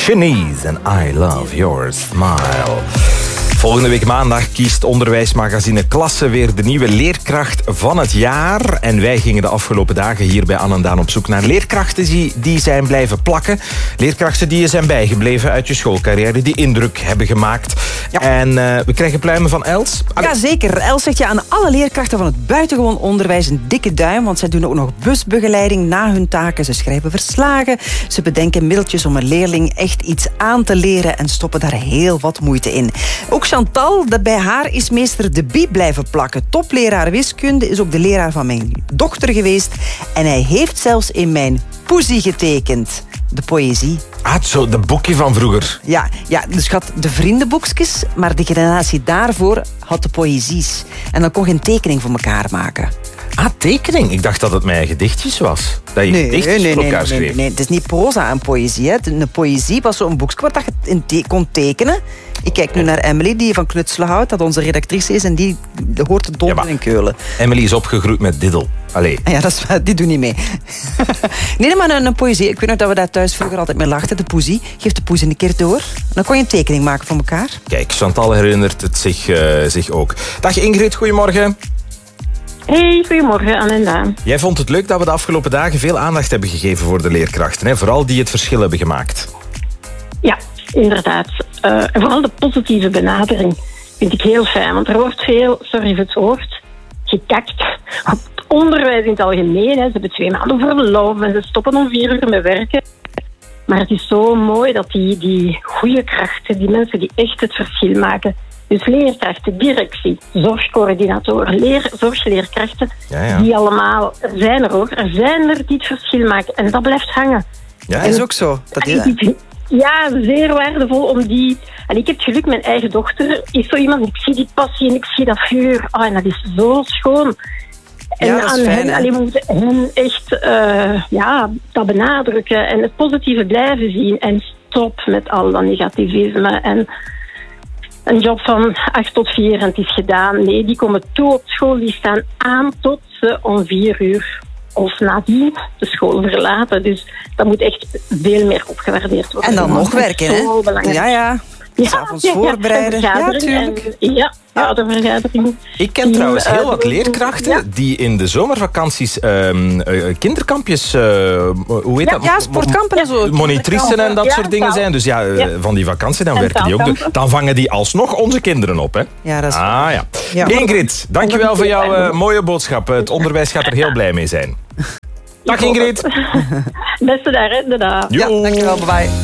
Shanice en I Love Your Smile. Volgende week maandag kiest onderwijsmagazine Klasse weer de nieuwe leerkracht van het jaar. En wij gingen de afgelopen dagen hier bij Anne en Daan op zoek naar leerkrachten die zijn blijven plakken. Leerkrachten die je zijn bijgebleven uit je schoolcarrière, die indruk hebben gemaakt. Ja. En we krijgen pluimen van Els. Ja, zeker. Els zegt aan alle leerkrachten van het buitengewoon onderwijs een dikke duim, want zij doen ook nog busbegeleiding na hun taken. Ze schrijven verslagen, ze bedenken middeltjes om een leerling echt iets aan te leren en stoppen daar heel wat moeite in. Ook Chantal, bij haar is meester De Bie blijven plakken. Topleraar wiskunde, is ook de leraar van mijn dochter geweest. En hij heeft zelfs in mijn poesie getekend. De poëzie. Ah, zo, de boekje van vroeger. Ja, dus je had de vriendenboekjes, maar de generatie daarvoor had de poëzies. En dan kon je een tekening voor elkaar maken. Ah, tekening? Ik dacht dat het mijn gedichtjes was. Dat je gedichtjes voor elkaar schreef. Nee, het is niet proza en poëzie. Hè. Een poëzie was zo'n boekje wat je kon tekenen. Ik kijk nu naar Emily, die van Knutselen houdt, dat onze redactrice is en die hoort te donderen in Keulen. Emily is opgegroeid met diddel. Allee. Ja, die doet niet mee. Nee, maar een poëzie. Ik weet nog dat we daar thuis vroeger altijd mee lachten. De poesie. Geef de poesie een keer door. En dan kon je een tekening maken van elkaar. Kijk, Chantal herinnert het zich ook. Dag Ingrid, goedemorgen. Hey, goedemorgen Anne en Daan. Jij vond het leuk dat we de afgelopen dagen veel aandacht hebben gegeven voor de leerkrachten. Hè? Vooral die het verschil hebben gemaakt. Ja, inderdaad. En vooral de positieve benadering vind ik heel fijn. Want er wordt veel, sorry voor het woord, gekakt. Op het onderwijs in het algemeen. Hè. Ze hebben 2 maanden verlof en ze stoppen om 4 uur met werken. Maar het is zo mooi dat die goede krachten, die mensen die echt het verschil maken. Dus leerkrachten, directie, zorgcoördinatoren, zorgleerkrachten, die allemaal, er zijn er die het verschil maken. En dat blijft hangen. Ja, dat is ook zo. Ja, zeer waardevol om die... En ik heb het geluk, mijn eigen dochter is zo iemand, ik zie die passie en ik zie dat vuur. Oh, en dat is zo schoon. En ja, dat is fijn, we moeten hen echt dat benadrukken en het positieve blijven zien. En stop met al dat negativisme en een job van 8 tot 4 en het is gedaan. Nee, die komen toe op school, die staan aan tot ze om 4 uur of nadien de school verlaten. Dus dat moet echt veel meer opgewaardeerd worden. En dan nog werken, hè? Zo belangrijk. Ja. S'avonds voorbereiden. Ja, natuurlijk. De vergadering. Ik ken trouwens heel wat leerkrachten die in de zomervakanties kinderkampjes, hoe heet dat? Ja, sportkampen en zo. Monitrissen en dat soort dingen zijn. Dus van die vakantie, dan werken die ook. Dan vangen die alsnog onze kinderen op, hè? Ja, dat is ja. Ingrid, dankjewel voor jouw mooie boodschap. Het onderwijs gaat er heel blij mee zijn. Dag Ingrid. Beste daar, hè. Ja, dankjewel. Bye.